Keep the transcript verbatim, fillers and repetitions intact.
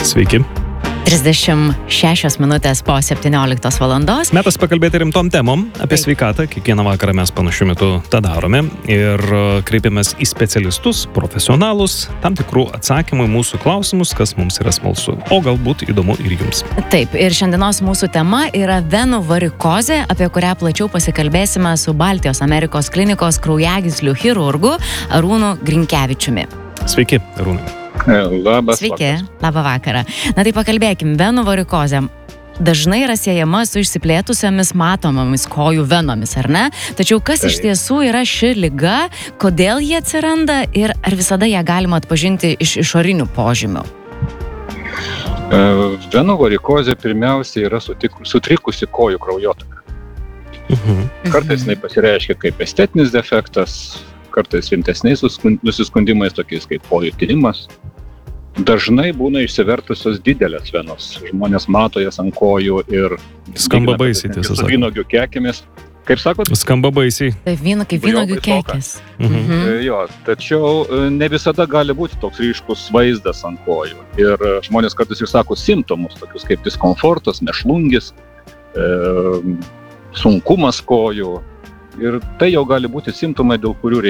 Sveiki. trisdešimt šešios minutės po septynioliktos valandos. Metas pakalbėti rimtom temom apie Taip. sveikatą. Kiekvieną vakarą mes panašiu metu tą darome ir kreipiamės į specialistus, profesionalus, tam tikrų atsakymų į mūsų klausimus, kas mums yra smalsu, o galbūt įdomu ir jums. Taip, ir šiandienos mūsų tema yra venų varikozė, apie kurią plačiau pasikalbėsime su Baltijos Amerikos klinikos kraujagyslių chirurgu Arūnu Grinkevičiumi. Sveiki, Arūnai. Labas Sveiki, vakaras. labą vakarą. Na tai pakalbėkim, venų varikozė dažnai yra siejama su išsiplėtusiamis matomomis kojų venomis, ar ne? Tačiau kas iš tiesų yra ši liga, kodėl jie atsiranda ir ar visada ją galima atpažinti iš išorinių požymių? E, Venų varikozė pirmiausia yra sutik, sutrikusi kojų kraujotaka. Mhm. Kartais jinai pasireiškia kaip estetinis defektas, kartais rimtesniais nusiskundimais, tokiais kaip kojų tinimas. Dažnai būna išsivertusios didelės venos. Žmonės mato jas ant kojų ir Skamba baisiai, tiesą su sakant. vynuogių kekėmis. Kaip sakot? Skamba baisiai. Taip, vyno, kaip Jo, vynogių baisoka. kekės. Mhm. Mhm. E, Jo, tačiau e, ne visada gali būti toks ryškus vaizdas ant kojų. Ir e, žmonės kartais išsako simptomus, tokius kaip diskomfortas, mėšlungis, e, sunkumas kojų. Ir tai jau gali būti simptomai, dėl kurių reikia